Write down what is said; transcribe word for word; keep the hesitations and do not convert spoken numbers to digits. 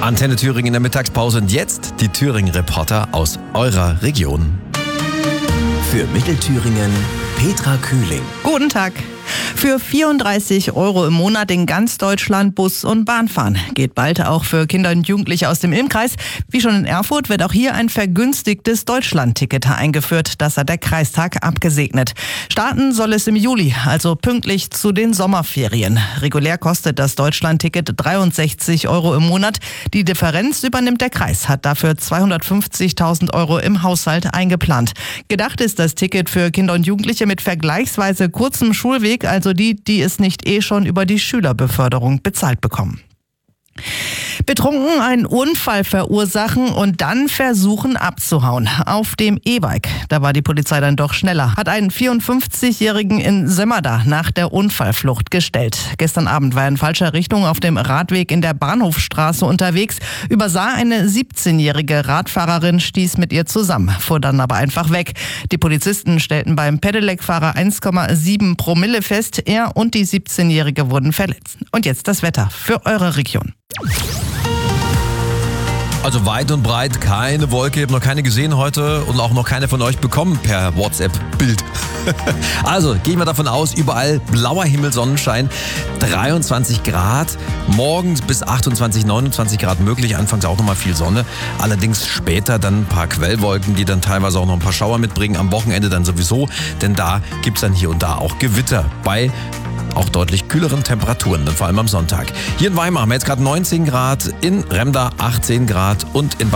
Antenne Thüringen in der Mittagspause und jetzt die Thüringen-Reporter aus eurer Region. Für Mittelthüringen Petra Kühling. Guten Tag. Für vierunddreißig Euro im Monat in ganz Deutschland Bus und Bahn fahren. Geht bald auch für Kinder und Jugendliche aus dem Ilmkreis. Wie schon in Erfurt wird auch hier ein vergünstigtes Deutschland-Ticket eingeführt. Das hat der Kreistag abgesegnet. Starten soll es im Juli, also pünktlich zu den Sommerferien. Regulär kostet das Deutschland-Ticket dreiundsechzig Euro im Monat. Die Differenz übernimmt der Kreis, hat dafür zweihundertfünfzigtausend Euro im Haushalt eingeplant. Gedacht ist das Ticket für Kinder und Jugendliche mit vergleichsweise kurzem Schulweg, also die, die es nicht eh schon über die Schülerbeförderung bezahlt bekommen. Betrunken einen Unfall verursachen und dann versuchen abzuhauen. Auf dem E-Bike. Da war die Polizei dann doch schneller. Hat einen vierundfünfzigjährigen in Sömmerda nach der Unfallflucht gestellt. Gestern Abend war er in falscher Richtung auf dem Radweg in der Bahnhofstraße unterwegs, übersah eine siebzehnjährige Radfahrerin, stieß mit ihr zusammen, fuhr dann aber einfach weg. Die Polizisten stellten beim Pedelec-Fahrer eins Komma sieben Promille fest. Er und die siebzehnjährige wurden verletzt. Und jetzt das Wetter für eure Region. Also weit und breit keine Wolke, ich habe noch keine gesehen heute und auch noch keine von euch bekommen per WhatsApp-Bild. Also gehen wir davon aus, überall blauer Himmel, Sonnenschein, dreiundzwanzig Grad, morgens bis achtundzwanzig, neunundzwanzig Grad möglich, anfangs auch nochmal viel Sonne, allerdings später dann ein paar Quellwolken, die dann teilweise auch noch ein paar Schauer mitbringen, am Wochenende dann sowieso, denn da gibt es dann hier und da auch Gewitter bei auch deutlich kühleren Temperaturen, dann vor allem am Sonntag. Hier in Weimar haben wir jetzt gerade neunzehn Grad, in Remda achtzehn Grad und in